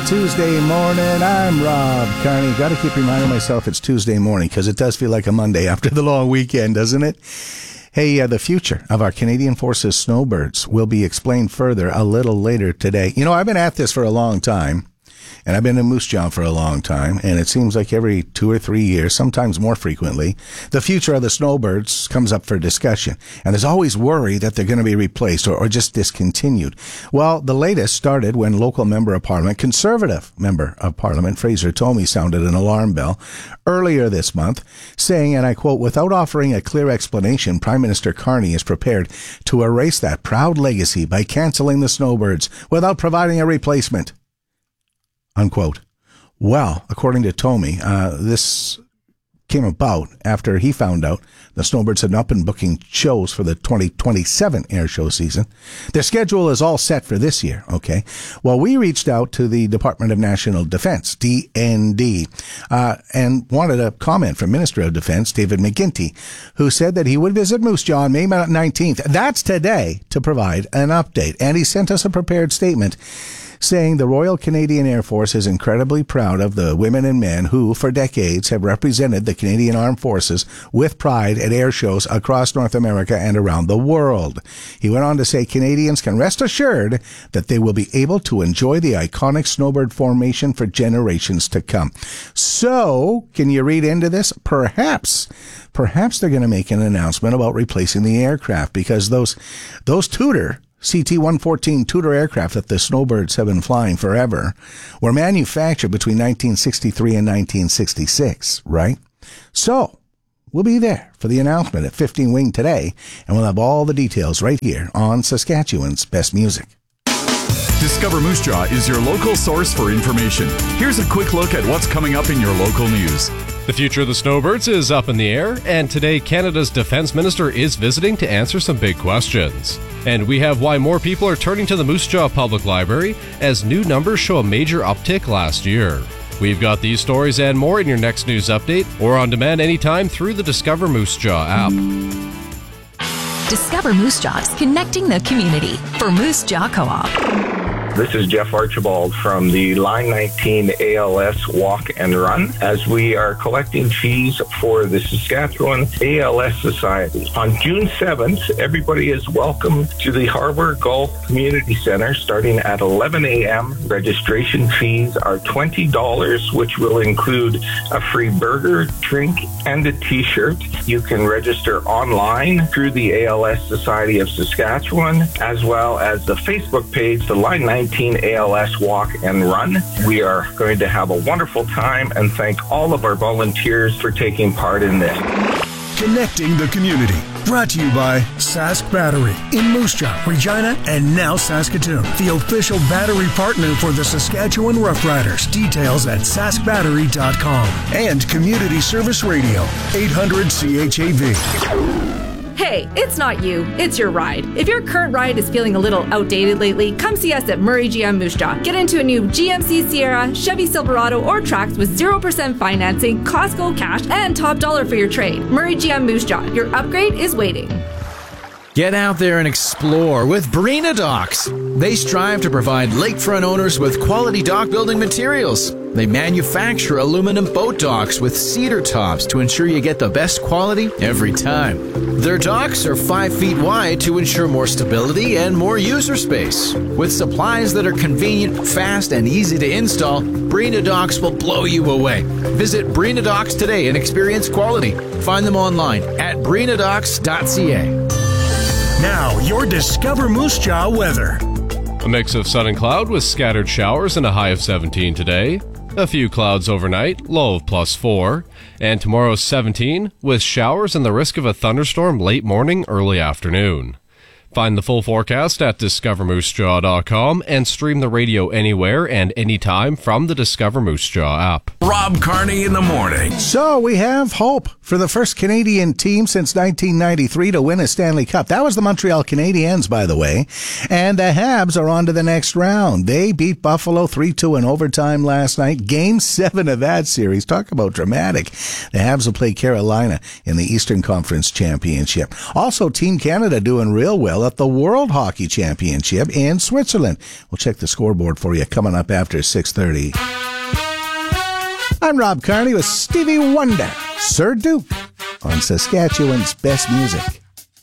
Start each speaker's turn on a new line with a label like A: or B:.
A: Tuesday morning. I'm Rob Carney. Got to keep reminding myself it's Tuesday morning because it does feel like a Monday after the long weekend, doesn't it? Hey, the future of our Canadian Forces snowbirds will be explained further a little later today. You know, I've been at this for a long time, and I've been in Moose Jaw for a long time, and it seems like every 2 or 3 years, sometimes more frequently, the future of the snowbirds comes up for discussion. And there's always worry that they're going to be replaced or just discontinued. Well, the latest started when local Member of Parliament, Conservative Member of Parliament, Fraser Thomey, sounded an alarm bell earlier this month, saying, and I quote, "Without offering a clear explanation, Prime Minister Carney is prepared to erase that proud legacy by cancelling the snowbirds without providing a replacement." Unquote. Well, according to Thomey, this came about after he found out the snowbirds had not been booking shows for the 2027 air show season. Their schedule is all set for this year, okay? Well, we reached out to the Department of National Defense, DND, and wanted a comment from Minister of Defense, David McGuinty, who said that he would visit Moose Jaw on May 19th, that's today, to provide an update. And he sent us a prepared statement saying the Royal Canadian Air Force is incredibly proud of the women and men who, for decades, have represented the Canadian Armed Forces with pride at air shows across North America and around the world. He went on to say Canadians can rest assured that they will be able to enjoy the iconic snowbird formation for generations to come. So, can you read into this? Perhaps they're going to make an announcement about replacing the aircraft because those Tudor CT-114 Tudor aircraft that the snowbirds have been flying forever were manufactured between 1963 and 1966, right? So, we'll be there for the announcement at 15 Wing today, and we'll have all the details right here on Saskatchewan's Best Music.
B: Discover Moose Jaw is your local source for information. Here's a quick look at what's coming up in your local news.
C: The future of the snowbirds is up in the air, and today Canada's Defence Minister is visiting to answer some big questions. And we have why more people are turning to the Moose Jaw Public Library as new numbers show a major uptick last year. We've got these stories and more in your next news update or on demand anytime through the Discover Moose Jaw app.
D: Discover Moose Jaws, connecting the community for Moose Jaw Co-op.
E: This is Jeff Archibald from the Line 19 ALS Walk and Run as we are collecting fees for the Saskatchewan ALS Society. On June 7th, everybody is welcome to the Harbour Golf Community Center starting at 11 a.m. Registration fees are $20, which will include a free burger, drink, and a t-shirt. You can register online through the ALS Society of Saskatchewan, as well as the Facebook page, the Line 19 ALS Walk and Run. We are going to have a wonderful time and thank all of our volunteers for taking part in this.
F: Connecting the community. Brought to you by Sask Battery in Moose Jaw, Regina, and now Saskatoon. The official battery partner for the Saskatchewan Roughriders. Details at saskbattery.com. And Community Service Radio, 800 CHAV.
G: Hey, it's not you, it's your ride. If your current ride is feeling a little outdated lately, come see us at Murray GM Moose Jaw. Get into a new GMC Sierra, Chevy Silverado, or Trax with 0% financing, Costco cash, and top dollar for your trade. Murray GM Moose Jaw, your upgrade is waiting.
H: Get out there and explore with Breena Docks. They strive to provide lakefront owners with quality dock building materials. They manufacture aluminum boat docks with cedar tops to ensure you get the best quality every time. Their docks are 5 feet wide to ensure more stability and more user space. With supplies that are convenient, fast, and easy to install, Breena Docks will blow you away. Visit Breena Docks today and experience quality. Find them online at breenadocks.ca.
F: Now, your Discover Moose Jaw weather.
C: A mix of sun and cloud with scattered showers and a high of 17 today. A few clouds overnight, low of +4. And tomorrow's 17 with showers and the risk of a thunderstorm late morning, early afternoon. Find the full forecast at discovermoosejaw.com and stream the radio anywhere and anytime from the Discover Moose Jaw app.
F: Rob Carney in the morning.
A: So we have hope for the first Canadian team since 1993 to win a Stanley Cup. That was the Montreal Canadiens, by the way. And the Habs are on to the next round. They beat Buffalo 3-2 in overtime last night. Game 7 of that series. Talk about dramatic. The Habs will play Carolina in the Eastern Conference Championship. Also, Team Canada doing real well. Brazil at the World Hockey Championship in Switzerland. We'll check the scoreboard for you coming up after 6:30. I'm Rob Carney with Stevie Wonder, Sir Duke, on Saskatchewan's best music.